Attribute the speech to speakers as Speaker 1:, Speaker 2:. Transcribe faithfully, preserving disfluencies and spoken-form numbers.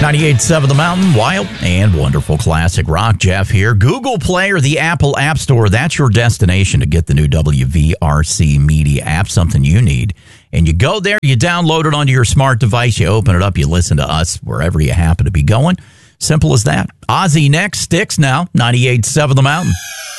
Speaker 1: ninety-eight point seven The Mountain, wild and wonderful classic rock. Jeff here. Google Play or the Apple App Store, that's your destination to get the new W V R C Media app, something you need. And you go there, you download it onto your smart device, you open it up, you listen to us wherever you happen to be going. Simple as that. Ozzy next, Styx now, ninety-eight point seven The Mountain.